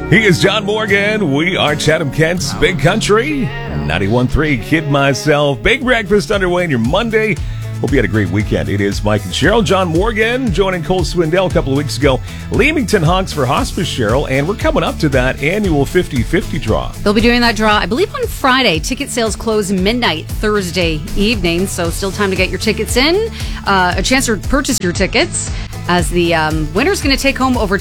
He is John Morgan. We are Chatham-Kent's Big Country. 91.3, Kid Myself. Big breakfast underway on your Monday. Hope you had a great weekend. It is Mike and Cheryl. John Morgan joining Cole Swindell a couple of weeks ago. Leamington Hogs for Hospice, Cheryl. And we're coming up to that annual 50-50 draw. They'll be doing that draw, I believe, on Friday. Ticket sales close midnight Thursday evening, so still time to get your tickets in. A chance to purchase your tickets, as the winner's going to take home over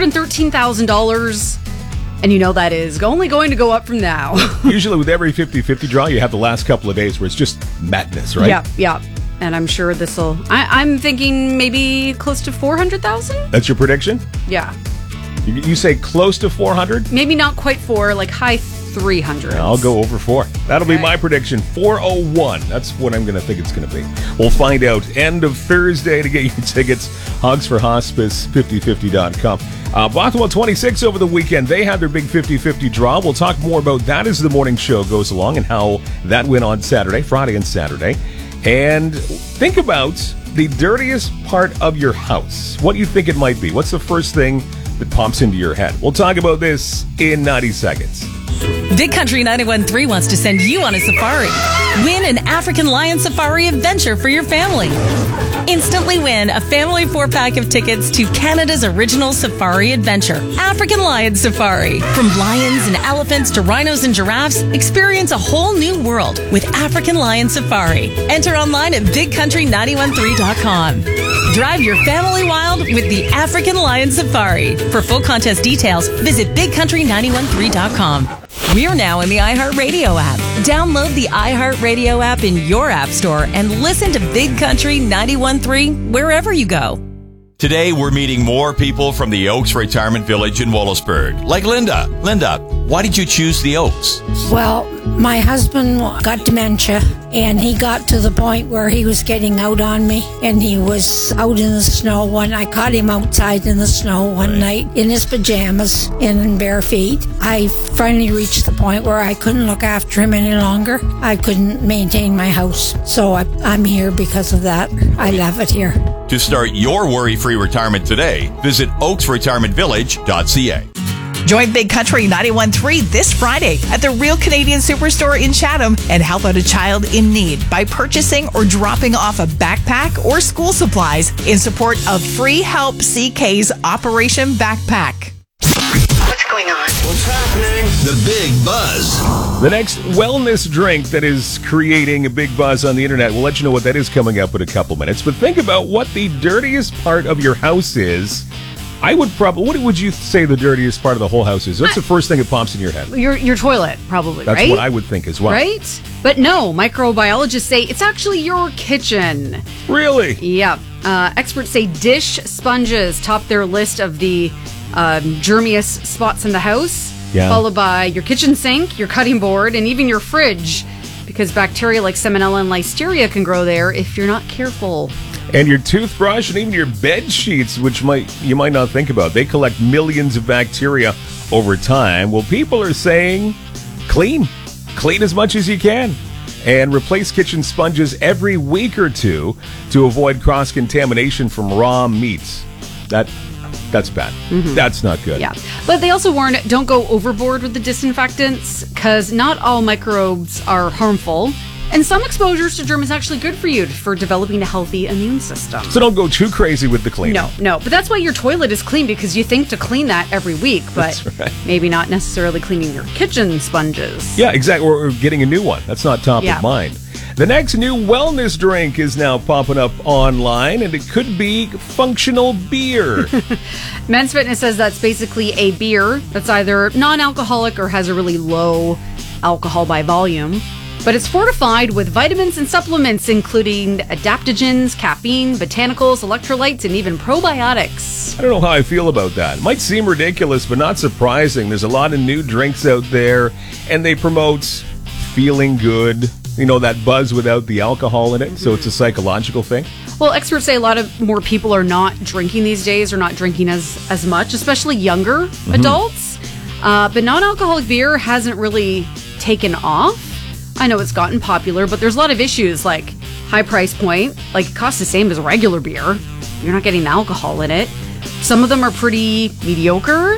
$213,000. And you know that is only going to go up from now. Usually with every 50-50 draw, you have the last couple of days where it's just madness, right? Yeah. And I'm sure this will... I'm thinking maybe close to 400,000? That's your prediction? Yeah. You say close to 400? Maybe not quite 4, like high 300s. I'll go over 4. That'll be my prediction. 401. That's what I'm going to think it's going to be. We'll find out end of Thursday to get your tickets. Hogs for Hospice, 5050.com. Bothwell 26 over the weekend. They had their big 50-50 draw. We'll talk more about that as the morning show goes along and how that went on Friday and Saturday. And think about the dirtiest part of your house. What you think it might be. What's the first thing that pops into your head? We'll talk about this in 90 seconds. Big Country 91.3 wants to send you on a safari. Win an African Lion Safari adventure for your family. Instantly win a family 4-pack of tickets to Canada's original safari adventure, African Lion Safari. From lions and elephants to rhinos and giraffes, experience a whole new world with African Lion Safari. Enter online at bigcountry913.com. Drive your family wild with the African Lion Safari. For full contest details, visit bigcountry913.com. We're now in the iHeartRadio app. Download the iHeartRadio app in your app store and listen to Big Country 91.3 wherever you go. Today, we're meeting more people from the Oaks Retirement Village in Wallaceburg, like Linda. Linda, why did you choose the Oaks? Well, my husband got dementia, and he got to the point where he was getting out on me, and he was out in the snow. I caught him outside in the snow one night in his pajamas and in bare feet. I finally reached the point where I couldn't look after him any longer. I couldn't maintain my house, so I'm here because of that. I love it here. To start your worry-free retirement today, visit oaksretirementvillage.ca. Join Big Country 91.3 this Friday at the Real Canadian Superstore in Chatham and help out a child in need by purchasing or dropping off a backpack or school supplies in support of Free Help CK's Operation Backpack. What's going on? What's happening? The Big Buzz. The next wellness drink that is creating a big buzz on the internet. We'll let you know what that is coming up in a couple minutes. But think about what the dirtiest part of your house is. I would probably... What would you say the dirtiest part of the whole house is? What's the first thing that pops in your head? Your toilet, probably, That's right? what I would think as well. Right? But no, microbiologists say it's actually your kitchen. Really? Yeah. Experts say dish sponges top their list of the germiest spots in the house, followed by your kitchen sink, your cutting board, and even your fridge, because bacteria like Salmonella and Listeria can grow there if you're not careful. And your toothbrush and even your bed sheets, which you might not think about. They collect millions of bacteria over time. Well, people are saying clean as much as you can. And replace kitchen sponges every week or two to avoid cross-contamination from raw meats. That's bad. Mm-hmm. That's not good. Yeah. But they also warn, don't go overboard with the disinfectants, because not all microbes are harmful. And some exposures to germs is actually good for you for developing a healthy immune system. So don't go too crazy with the cleaning. No. But that's why your toilet is clean, because you think to clean that every week, but maybe not necessarily cleaning your kitchen sponges. Yeah, exactly. Or getting a new one. That's not top of mind. The next new wellness drink is now popping up online, and it could be functional beer. Men's Fitness says that's basically a beer that's either non-alcoholic or has a really low alcohol by volume. But it's fortified with vitamins and supplements, including adaptogens, caffeine, botanicals, electrolytes, and even probiotics. I don't know how I feel about that. It might seem ridiculous, but not surprising. There's a lot of new drinks out there, and they promote feeling good. You know, that buzz without the alcohol in it, so it's a psychological thing. Well, experts say a lot of more people are not drinking these days, or not drinking as much, especially younger adults. But non-alcoholic beer hasn't really taken off. I know it's gotten popular, but there's a lot of issues like high price point. Like, it costs the same as regular beer. You're not getting alcohol in it. Some of them are pretty mediocre.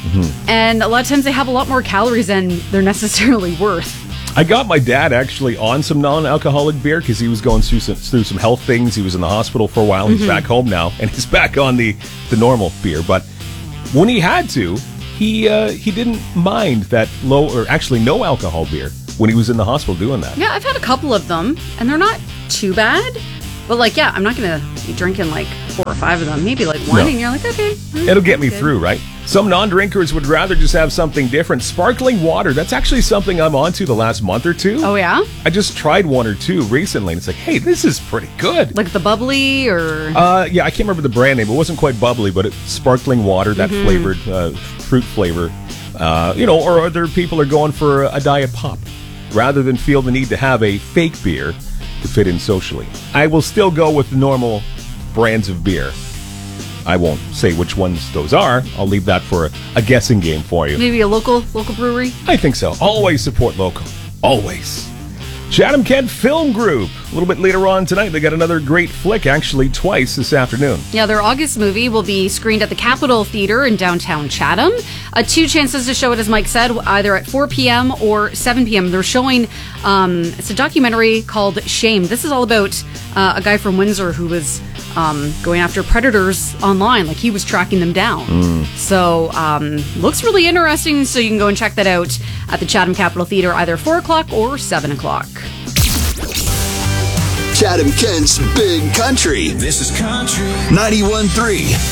And a lot of times they have a lot more calories than they're necessarily worth. I got my dad actually on some non-alcoholic beer because he was going through some health things. He was in the hospital for a while. He's back home now, and he's back on the normal beer. But when he had to, he didn't mind that low or actually no alcohol beer when he was in the hospital doing that. Yeah, I've had a couple of them, and they're not too bad. But, like, yeah, I'm not going to be drinking, like, 4 or 5 of them. Maybe, like, one, and you're like, okay. It'll get me good. through, right? Some non-drinkers would rather just have something different. Sparkling water, that's actually something I'm onto the last month or two. Oh, yeah? I just tried one or two recently, and it's like, hey, this is pretty good. Like the bubbly, or? Yeah, I can't remember the brand name. It wasn't quite bubbly, but it's sparkling water, that flavored, fruit flavor. Or other people are going for a diet pop rather than feel the need to have a fake beer to fit in socially. I will still go with the normal brands of beer. I won't say which ones those are. I'll leave that for a guessing game for you. Maybe a local brewery? I think so. Always support local. Always. Chatham Kent Film Group. A little bit later on tonight, they got another great flick, actually twice this afternoon. Yeah, their August movie will be screened at the Capitol Theater in downtown Chatham. 2 chances to show it, as Mike said, either at 4 p.m. or 7 p.m. They're showing, it's a documentary called Shame. This is all about a guy from Windsor who was going after predators online. Like, he was tracking them down. So, looks really interesting, so you can go and check that out at the Chatham Capitol Theater, either 4 o'clock or 7 o'clock. Chatham Kent's Big Country. This is Country 91.3.